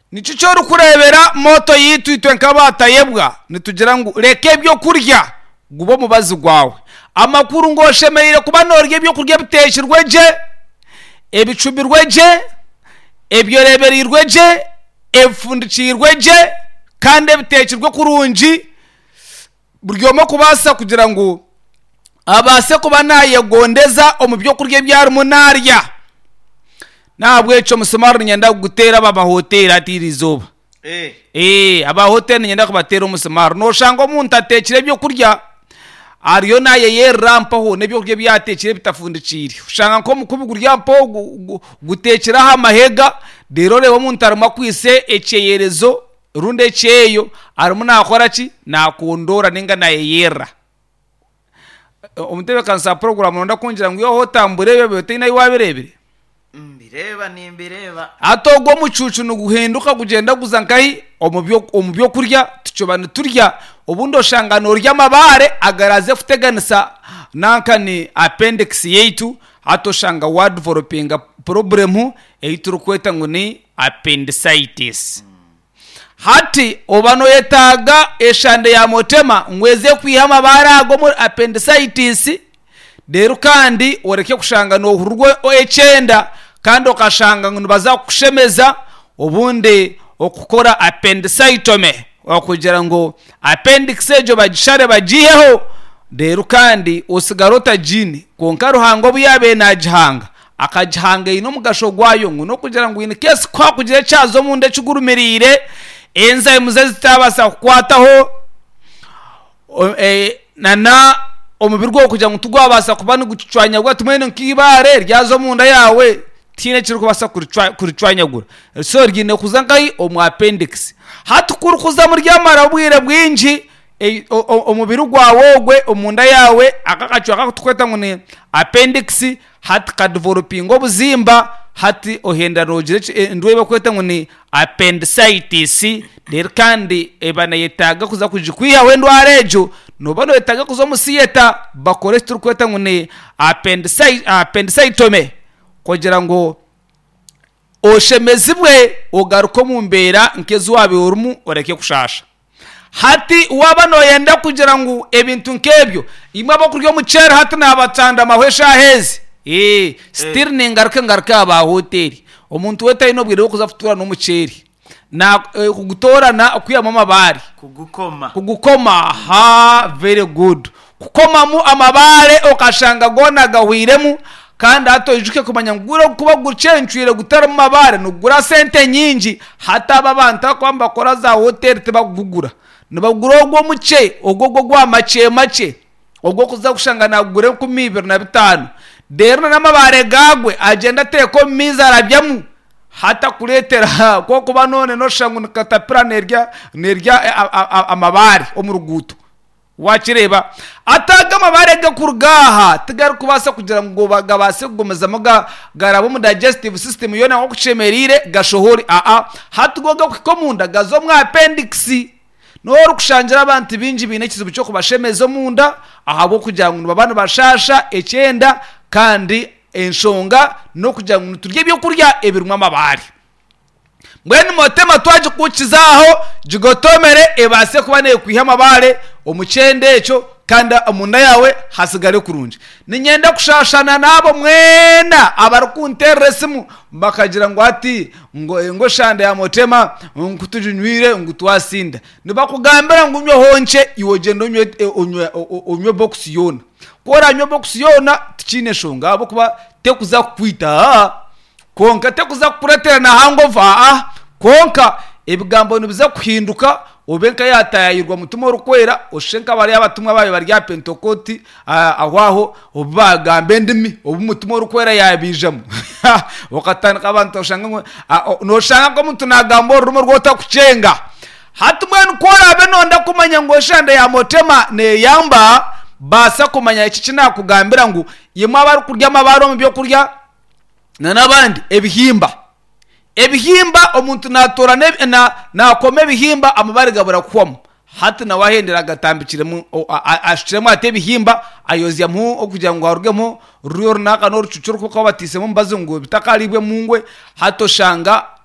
nico cyo rukurebera moto yitu itwenka batayebwa nitugira ngo reke byo kurya gubo mubazi gwawe amakuru ngo shemeire kuba norye byo kurya biteshirweje ebicumirweje ebyoreberirweje efundikirweje kandi biteshirwe kurunji buryomo kubasa kugira ngo abase kuba nayegondeza omubyo kurya byari munarya nabwe cyo musumari nyenda gutera baba hotel atirizoba aba hotel nyenda kubatera umusumari no shango umuntu atekire byo kurya ariyo naye yerampa ho nebyo kurya byatekire bitafundikire ushanga ko mukubigurya mpo gutekera ha mahega rero rebo umuntu aruma kwise echeyerezo runde cheyo arimo nakora ki nakondora ninga naye yera umutebe kansa program nda kunjira ngo yo hotambure bebe nayi wabirebere mbireba atogwo mucucu no guhenduka kugenda guzankayi omubyo kurya tucobana turya ubundo shangano ry'amabare agaraze futeganisa nankani appendix yetu atoshanga word developing problem eiturukweta ngo ni appendicitis hati obano yetaga eshande ya motema ngweze kwihama barago muri appendicitis deru kandi oreke kushanga no hurwe o9 kandi okashanga ngo baza kushemeza ubundi okukora appendicectomy okugira ngo appendix ejo bagishare bagiyeho deru kandi osigarota jini konka ruhango buyabe najihanga akajihanga ino mugasho gwayo ngo no kugira ngo in case kwa kugira cyazo munde cyugurumirire enzymes zitabasa kukwataho nana omubiri gwo kugira ngo tugwabasa kubana gucwanya gwa tumene nkibare ryazo munda yawe tine kiri kubasa kuricwanyagura so ryine kuzangayi omu appendix hatukuru kuza muri ryamara bwire bwinji omubiri gwawo gwe omunda yawe akakacyo akatukweta ngo ni appendix hat ka developing obuzimba hati ohenda rogire ndwe bakweta ngo ni appendicitis der kandi ebana yetaga kuza kujikwiha wendo arejo no bano yetaga kuzo musiyeta bakore turukweta ngo ni appendicectomy kugira ngo oshemezibwe ogaruko mu mbera nkezi wabe urumu oreke kushasha hati wabano yenda kugira ngo ebintu nkebyo imwe bakuryo mucera hati nabatanda mahwesha hezi still ningaruka aba hoteli omuntu weta ino bwire kuza futura no muceri na kugutorana kwiyama amabare kugukoma ha very good kukoma mu amabare okashanga gona gahwiremu kandi hato ijuke kumanya ngura kuba gucencwire gutara mu mabare nugura sente nyingi hata ababanta kwamba kora za hoteli tebagugura nibagura ogwo muce ogwo gwa make ogwo kuza kushanga nagure ku 250 derna namabare gagwe agenda teko miza arabyamu hata kuretera ko kuba none no shangu katapira nerya amabare omuruguto wakireba ataga amabare gakurgaha tigar kubasa kugira ngo bagabase kugomeza muga garabo mu digestive system yona ngo kucemerire gashohori hatugoga kukomunda gazo mwa appendix no rukushangira abantu binji binekizo cyo kubashemezo munda ahabo kugira ngo babana bashasha 9 kandi enshonga no kugira ngo turye byo kurya ebirumwa amabari mwene motema twaje kukizaho jigotomere ebase kubane kwihama bare omucende echo kandi amunda yawe hasigare kurunje ninyenda kushashana nabo mwena abarukunteresimu bakagira ngo ati ngo shande ya motema nkutujunwire ngutwasinda nibakugambira ngo unyo honche iwogendo onyo box yona kora nyo box yona tikine shonga abo kuba tekuza kwita konka tekuza kuretera na hangova konka ebigambo nibiza kuhinduka obenka yatayirwa mutumo rukwera oshenka bari abatumwa bayo bari ya pentokoti ahwaho obagambe ndimi obumutumo rukwera yabijamo wakatana abantu oshanga no shanga ko muntu nagambo rumo rwota kucenga hatumwe nkora benonda kumanya ngo shanda ya motema ne yamba basa kumanya iki kinakugambira ngo yemwe abari kurya amabaro mu byo kurya nabandi ebihimba omuntu natora na kome ebihimba amabare gabura kwamo hati na wahendera gatambikiremo ashiremo ate ebihimba ayozya mu okugira ngo arugemo ruyor naka no rucucuru ko batise mu mbazungu bitakaribwe mungwe hato shanga